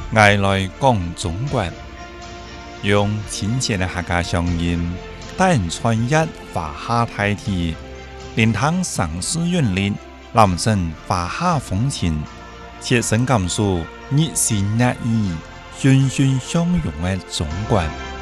爱来讲中国，用亲切的客家乡音，带人穿越华夏大地，聆听城市韵律，感受华夏风情，切身感受热情热意、欣欣向荣的中国。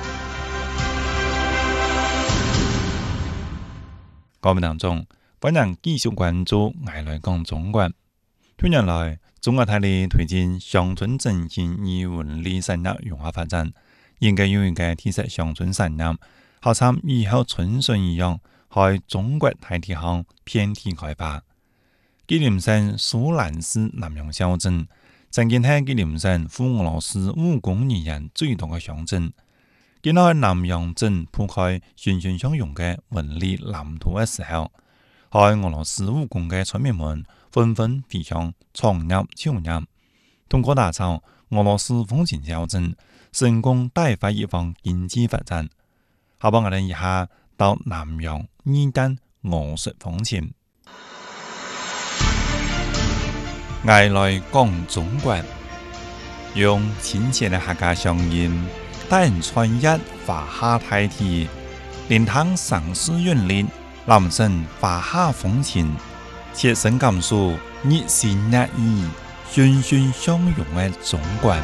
各位听众，欢迎继续关注《爱来讲中国》。近年来，中国大力推进乡村振兴与文旅产业融合发展，应该有一个提升乡村产业，好像以后春笋一样，在中国大地上遍地开花。吉林省舒兰市南阳小镇，曾经是吉林省赴俄罗斯务工人员最多的乡镇。今在南阳镇铺开欣欣向荣的文旅蓝图的时候，在俄罗斯务工的村民们纷纷飞向创业就业，通过打造俄罗斯风情小镇，成功带发一方经济发展。好，帮我们一下到南阳耳感俄式风情。爱来讲中国，用亲切的客家乡音，带人穿越华夏大地，聆听城市韵律，感受华夏风情，切身感受热情热意、欣欣向荣的中国。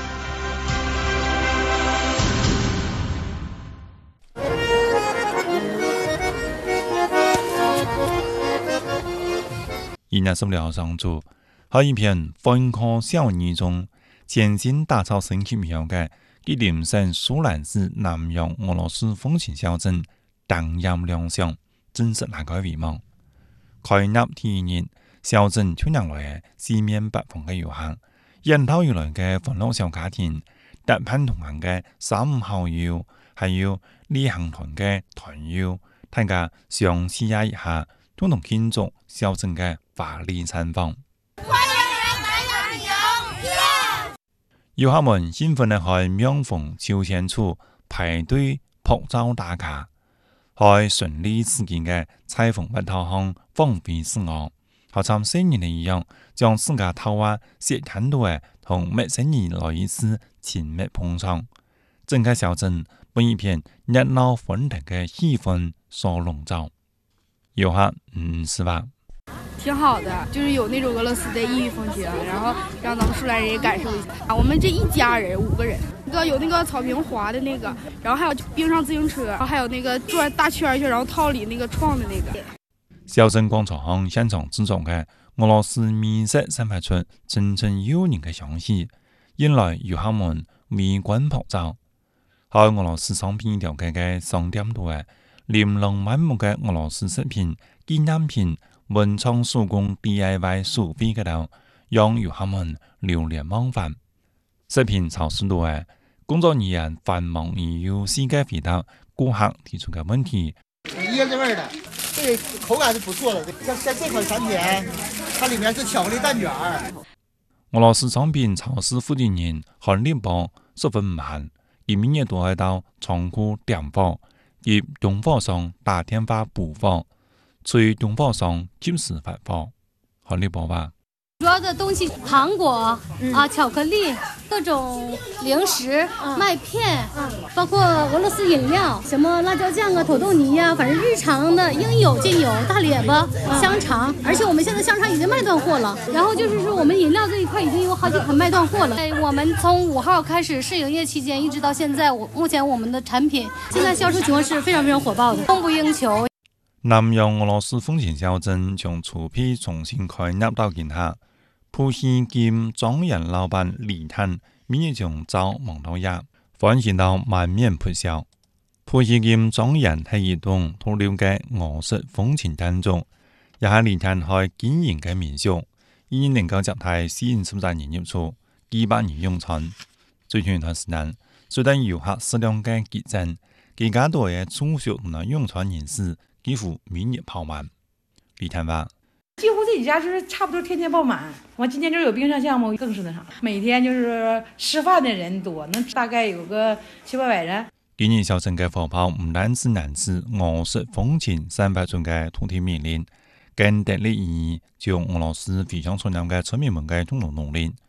一年16号上午，在一片风光小园中，全新打造升级苗的吉林省舒兰市南阳俄罗斯风情小镇荡漾亮相，正式拉开帷幕。开业第一日，小镇吸引来四面八方的游客，人头涌来的欢乐小家庭，搭伴同行的三五好友，还有旅行团的团友，大家相视一下，共同庆祝小镇的华丽绽放。游客们兴奋地在명峰秋千处排队拍照打卡，在顺利刺激的彩虹白涛上放飞自我，好像新年一样，将自家头发写很多的同陌生人来一次亲密碰撞。整个小镇被一片热闹欢腾的气氛所笼罩。游客是吧？ 挺好的，就是有那种俄罗斯的异域风情，然后让咱们舒兰人也感受一下。我们这一家人5个人，有那个草坪滑的那个，然后还有冰上自行车，然后还有那个转大圈圈，然后套里那个创的那个。 小镇广场上现场制作的俄罗斯美食散发出阵阵诱人的香气，引来游客们围观拍照。在俄罗斯商品调节的商店度，琳琅满目的俄罗斯食品、纪念品、文创手工 DIY 手笔嗰度，让游客们流连忘返。食品超市度工作人员繁忙而又细致回答顾客提出的问题。 椰子味的，这个口感是不错的。像这款产品，它里面是巧克力蛋卷。 俄罗斯商品超市负责人韓立波十分唔閒，而每日都喺到倉庫點貨，及供貨商打電話補貨。隨供貨商及時發貨。韓立波話： 主要的東西，糖果巧克力，各種零食、麥片，包括俄羅斯飲料，什麼辣椒醬啊、土豆泥呀，反正日常的應有盡有。大列巴、香腸，而且我們現在香腸已經賣斷貨了。然後就是說，我們飲料這一塊已經有好幾款賣斷貨了。我們從5號開始試營業期間，一直到現在，目前我們的產品現在銷售情況是非常非常火爆的，供不應求。 南陽俄羅斯風情小鎮從初批重新開業到今下，浦西兼莊園老闆李坦每日從早忙到夜，歡喜到滿面撲笑。浦西兼莊園係一棟土料嘅俄式風情建築，也係李坦喺經營嘅民宿，已能夠接待40-50人入住，幾百人用餐。最近一段時間，隨着遊客數量嘅激增，幾家多嘅住宿同用餐人士幾乎每日爆滿。李坦話： 几乎这几家就是差不多天天爆滿。完今天这有冰上项目，更是那啥，每天就是吃飯的人多，能大概有個700-800人。 今年小鎮嘅火炮唔單止難自俄式風情散發出嘅土地魅力，更得力於將俄羅斯非常傳染嘅村民們嘅共同努力。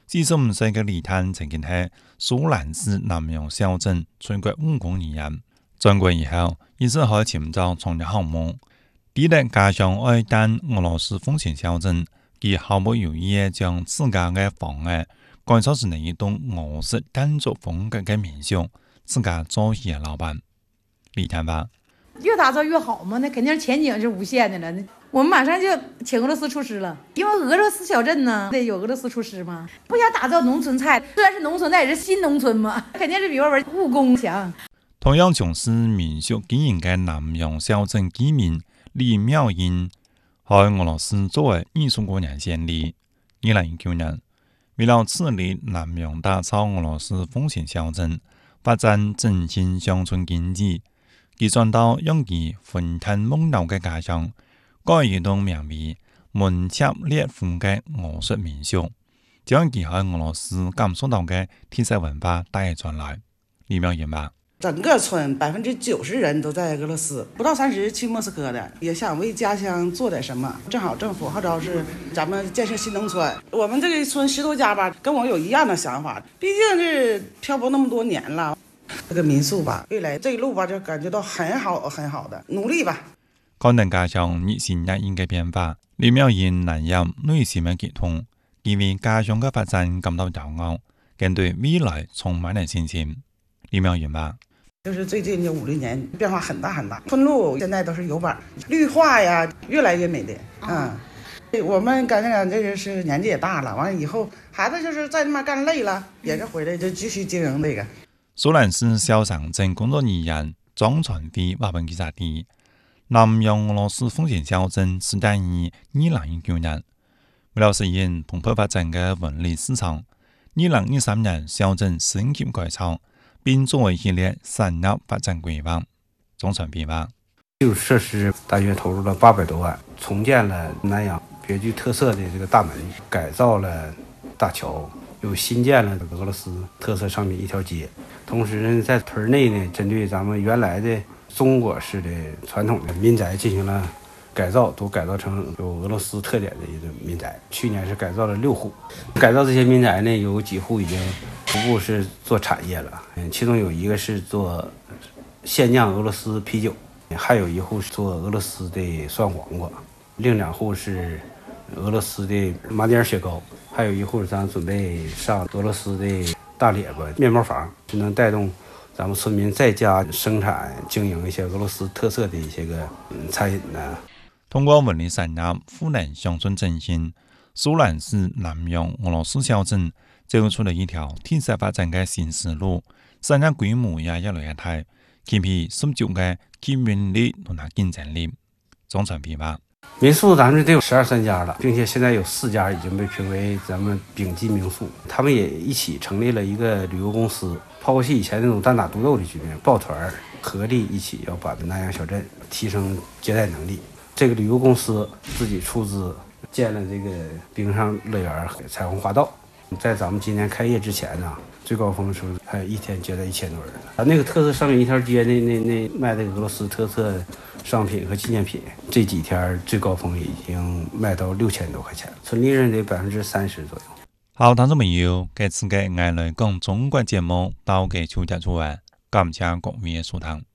45歲嘅李坦曾經喺蘇蘭市南陽小鎮存過5公年，轉國以後，一直喺潛州創業項目。抵達家鄉愛丹俄羅斯豐縣小鎮，佢毫不猶豫將自家嘅房屋改造成一棟俄式建築風格嘅民宿，自家做起老闆。李坦話： 越打造越好嘛，那肯定是前景是无限的了。我们马上就请俄罗斯厨师了，因为俄罗斯小镇呢得有俄罗斯厨师嘛。不想打造农村菜，虽然是农村，但也是新农村嘛，肯定是比外边务工强。 同樣從事民宿經營嘅南陽小鎮居民李妙英，喺俄羅斯作為20多年先例。2019年，為了致力南陽打造俄羅斯豐縣小鎮，發展振興鄉村經濟，佢轉到用以分攤夢樓嘅家鄉，改一棟名為門切列夫嘅俄式民宿，將佢喺俄羅斯感受到嘅特色文化帶轉來。李妙英話： 整個村90%人都在俄羅斯，不到30去莫斯科的，也想為家鄉做點什麼。正好政府號召是咱們建設新農村，我們這個村10多家吧，跟我有一樣的想法。畢竟是漂泊那麼多年了，這個民宿吧，未來這一路吧就感覺到很好很好的，努力吧。 看到家鄉日新月異嘅變化，李妙英難掩內心嘅激動，佢為家鄉嘅發展感到驕傲，更對未來充滿了信心。李妙英話： 就是最近這5、6年變化很大很大，村路現在都是有板，綠化呀越來越美麗。我們感覺這個是年紀也大了，完了以後孩子就是在那邊幹累了，也是回來就繼續經營這個。 蘇蘭市小城鎮工作人員張傳輝話：本記者啲南陽俄羅斯豐縣小鎮是誕於2019年，為了實現蓬勃發展嘅文旅市場，2023年小鎮升級改造，並作為一系列產業發展規劃。張傳輝話： 基礎設施大約投入了800多萬，重建了南陽別具特色的這個大門，改造了大橋，又新建了俄羅斯特色商品一條街。同時呢，在屯內呢，針對咱們原來的中國式的傳統的民宅進行了改造，都改造成有俄羅斯特點的一個民宅。去年是改造了6戶，改造這些民宅呢，有幾戶已經逐步是做產業了。其中有一個是做現釀俄羅斯啤酒，還有一戶是做俄羅斯的酸黃瓜，另2戶是俄羅斯的馬迭爾雪糕，還有一戶咱準備上俄羅斯的大列巴面包房，就能帶動咱們村民在家生產經營一些俄羅斯特色的一些個餐飲呢。 通過文旅產業賦能鄉村振興，蘇蘭市南陽俄羅斯小鎮走出了一條特色發展嘅新思路，產業規模也越來越大，兼備十足嘅吸引力同埋競爭力。張傳輝話： 民宿咱們得有12、13家了，並且現在有4家已經被評為咱們丙級民宿。他們也一起成立了一個旅遊公司，拋棄以前那種單打獨鬥的局面，抱團合力一起要把南陽小鎮提升接待能力。這個旅遊公司自己出資建了這個冰上樂園、彩虹花道。在咱們今年開業之前呢，最高峰時候還有一天接待1000多人。那個特色商品一條街那賣的俄羅斯特色商品和紀念品，這幾天最高峰已經賣到6000多塊錢，純利潤得30%左右。 好，聽眾朋友，這次嘅愛來講中國節目到嘅就結束啦，感謝各位嘅收聽。